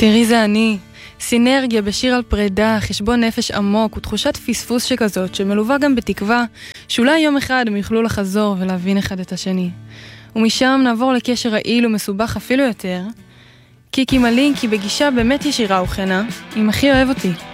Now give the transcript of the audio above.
תראי זה אני, סינרגיה בשיר על פרידה, חשבון נפש עמוק ותחושת פספוס שכזאת שמלווה גם בתקווה שאולי יום אחד הם יוכלו לחזור ולהבין אחד את השני. ומשם נעבור לקשר רעיל ומסובך אפילו יותר. קיקי מלינקי בגישה באמת ישירה וכנה, אם הכי אוהב אותי.